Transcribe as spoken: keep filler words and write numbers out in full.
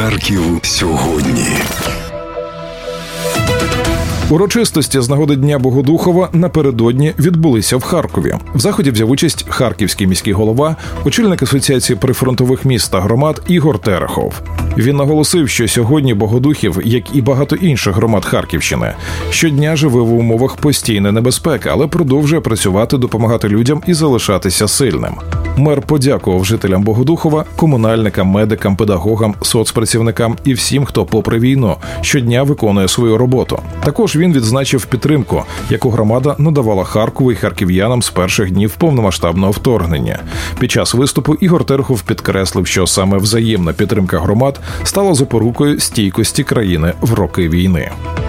Харків сьогодні. Урочистості з нагоди Дня Богодухова напередодні відбулися в Харкові. В заході взяв участь харківський міський голова, очільник Асоціації прифронтових міст та громад Ігор Терехов. Він наголосив, що сьогодні Богодухів, як і багато інших громад Харківщини, щодня живе в умовах постійної небезпеки, але продовжує працювати, допомагати людям і залишатися сильним. Мер подякував жителям Богодухова, комунальникам, медикам, педагогам, соцпрацівникам і всім, хто попри війну щодня виконує свою роботу. Також він відзначив підтримку, яку громада надавала Харкову і харків'янам з перших днів повномасштабного вторгнення. Під час виступу Ігор Терехов підкреслив, що саме взаємна підтримка громад стала запорукою стійкості країни в роки війни.